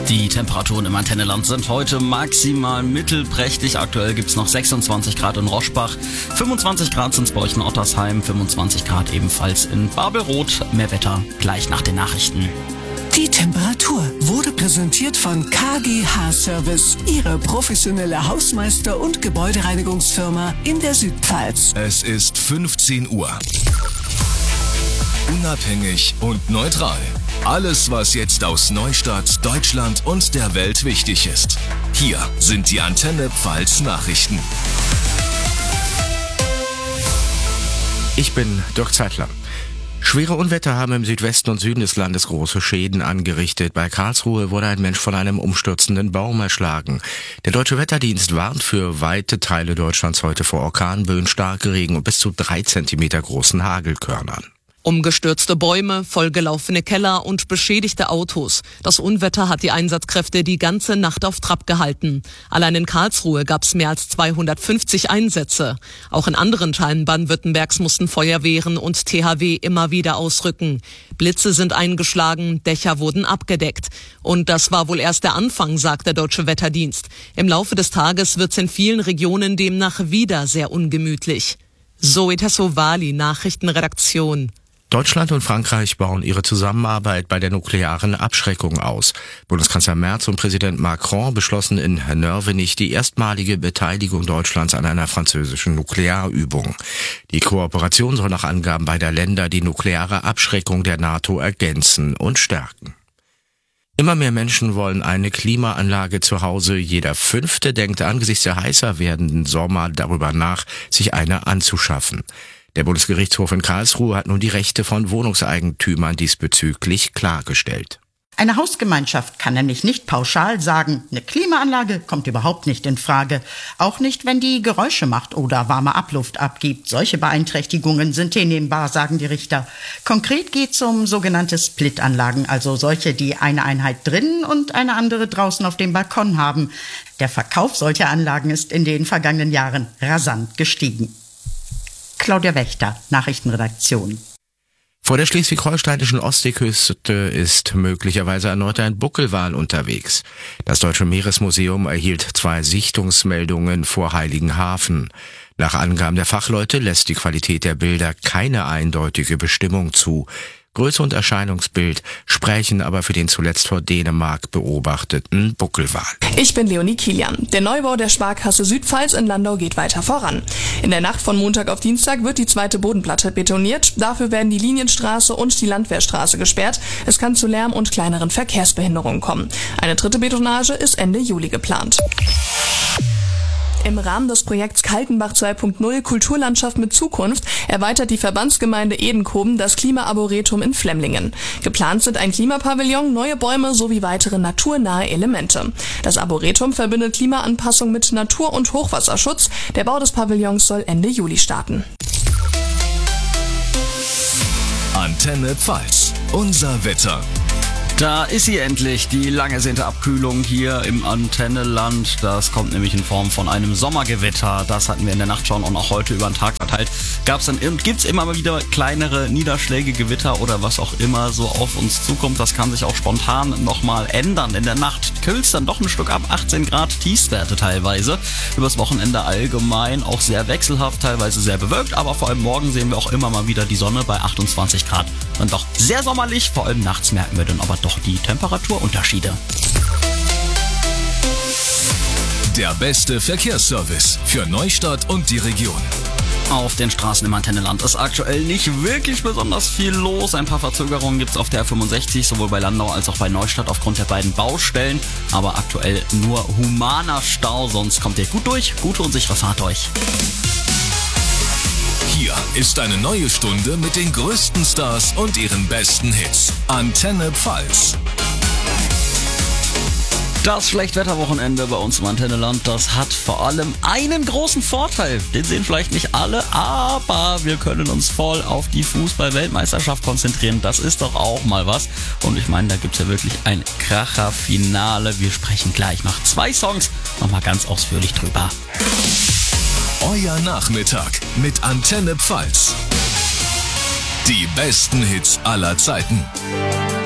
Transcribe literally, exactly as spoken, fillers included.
Die Temperaturen im Antenneland sind heute maximal mittelprächtig. Aktuell gibt es noch sechsundzwanzig Grad in Roschbach, fünfundzwanzig Grad sind es bei euch in Ottersheim, fünfundzwanzig Grad ebenfalls in Babelroth. Mehr Wetter gleich nach den Nachrichten. Die Temperatur wurde präsentiert von K G H Service, Ihre professionelle Hausmeister- und Gebäudereinigungsfirma in der Südpfalz. Es ist fünfzehn Uhr. Unabhängig und neutral. Alles, was jetzt aus Neustadt, Deutschland und der Welt wichtig ist. Hier sind die Antenne Pfalz Nachrichten. Ich bin Dirk Zeitler. Schwere Unwetter haben im Südwesten und Süden des Landes große Schäden angerichtet. Bei Karlsruhe wurde ein Mensch von einem umstürzenden Baum erschlagen. Der Deutsche Wetterdienst warnt für weite Teile Deutschlands heute vor Orkanböen, Starkregen und bis zu drei Zentimeter großen Hagelkörnern. Umgestürzte Bäume, vollgelaufene Keller und beschädigte Autos. Das Unwetter hat die Einsatzkräfte die ganze Nacht auf Trab gehalten. Allein in Karlsruhe gab es mehr als zweihundertfünfzig Einsätze. Auch in anderen Teilen Baden-Württembergs mussten Feuerwehren und T H W immer wieder ausrücken. Blitze sind eingeschlagen, Dächer wurden abgedeckt. Und das war wohl erst der Anfang, sagt der Deutsche Wetterdienst. Im Laufe des Tages wird es in vielen Regionen demnach wieder sehr ungemütlich. Zoe Tassovali, Nachrichtenredaktion. Deutschland und Frankreich bauen ihre Zusammenarbeit bei der nuklearen Abschreckung aus. Bundeskanzler Merz und Präsident Macron beschlossen in Nörvenich die erstmalige Beteiligung Deutschlands an einer französischen Nuklearübung. Die Kooperation soll nach Angaben beider Länder die nukleare Abschreckung der NATO ergänzen und stärken. Immer mehr Menschen wollen eine Klimaanlage zu Hause. Jeder Fünfte denkt angesichts der heißer werdenden Sommer darüber nach, sich eine anzuschaffen. Der Bundesgerichtshof in Karlsruhe hat nun die Rechte von Wohnungseigentümern diesbezüglich klargestellt. Eine Hausgemeinschaft kann nämlich nicht pauschal sagen, eine Klimaanlage kommt überhaupt nicht in Frage. Auch nicht, wenn die Geräusche macht oder warme Abluft abgibt. Solche Beeinträchtigungen sind hinnehmbar, sagen die Richter. Konkret geht es um sogenannte Splitanlagen, also solche, die eine Einheit drinnen und eine andere draußen auf dem Balkon haben. Der Verkauf solcher Anlagen ist in den vergangenen Jahren rasant gestiegen. Claudia Wächter, Nachrichtenredaktion. Vor der schleswig-holsteinischen Ostseeküste ist möglicherweise erneut ein Buckelwal unterwegs. Das Deutsche Meeresmuseum erhielt zwei Sichtungsmeldungen vor Heiligenhafen. Nach Angaben der Fachleute lässt die Qualität der Bilder keine eindeutige Bestimmung zu. Größe und Erscheinungsbild sprechen aber für den zuletzt vor Dänemark beobachteten Buckelwal. Ich bin Leonie Kilian. Der Neubau der Sparkasse Südpfalz in Landau geht weiter voran. In der Nacht von Montag auf Dienstag wird die zweite Bodenplatte betoniert. Dafür werden die Linienstraße und die Landwehrstraße gesperrt. Es kann zu Lärm und kleineren Verkehrsbehinderungen kommen. Eine dritte Betonage ist Ende Juli geplant. Im Rahmen des Projekts Kaltenbach zwei Punkt null Kulturlandschaft mit Zukunft erweitert die Verbandsgemeinde Edenkoben das Klima-Arboretum in Flemlingen. Geplant sind ein Klimapavillon, neue Bäume sowie weitere naturnahe Elemente. Das Arboretum verbindet Klimaanpassung mit Natur- und Hochwasserschutz. Der Bau des Pavillons soll Ende Juli starten. Antenne Pfalz, unser Wetter. Da ist sie endlich, die lang ersehnte Abkühlung hier im Antenneland. Das kommt nämlich in Form von einem Sommergewitter. Das hatten wir in der Nacht schon und auch heute über den Tag verteilt. Gab es dann und gibt's immer mal wieder kleinere Niederschläge, Gewitter oder was auch immer so auf uns zukommt. Das kann sich auch spontan nochmal ändern. In der Nacht kühlt's dann doch ein Stück ab, achtzehn Grad Tiefstwerte teilweise. Übers Wochenende allgemein auch sehr wechselhaft, teilweise sehr bewölkt. Aber vor allem morgen sehen wir auch immer mal wieder die Sonne bei achtundzwanzig Grad. Dann doch sehr sommerlich, vor allem nachts merken wir dann aber doch die Temperaturunterschiede. Der beste Verkehrsservice für Neustadt und die Region. Auf den Straßen im Antenneland ist aktuell nicht wirklich besonders viel los. Ein paar Verzögerungen gibt es auf der R fünfundsechzig, sowohl bei Landau als auch bei Neustadt aufgrund der beiden Baustellen. Aber aktuell nur humaner Stau, sonst kommt ihr gut durch. Gute und sichere Fahrt euch. Hier ist eine neue Stunde mit den größten Stars und ihren besten Hits. Antenne Pfalz. Das Schlechtwetterwochenende bei uns im Antenneland, das hat vor allem einen großen Vorteil. Den sehen vielleicht nicht alle, aber wir können uns voll auf die Fußball-Weltmeisterschaft konzentrieren. Das ist doch auch mal was. Und ich meine, da gibt's ja wirklich ein Kracher-Finale. Wir sprechen gleich nach zwei Songs nochmal ganz ausführlich drüber. Euer Nachmittag mit Antenne Pfalz. Die besten Hits aller Zeiten.